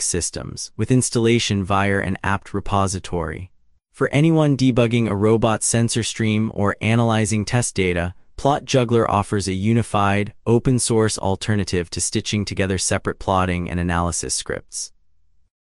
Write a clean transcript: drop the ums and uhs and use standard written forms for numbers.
Linux systems, with installation via an apt repository. For anyone debugging a robot sensor stream or analyzing test data, Plot Juggler offers a unified, open-source alternative to stitching together separate plotting and analysis scripts.